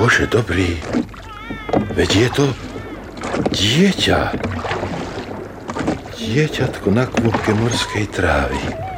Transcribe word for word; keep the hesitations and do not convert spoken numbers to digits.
Bože dobrý, veď je to dieťa. Dieťatko na kôpke morskej trávy.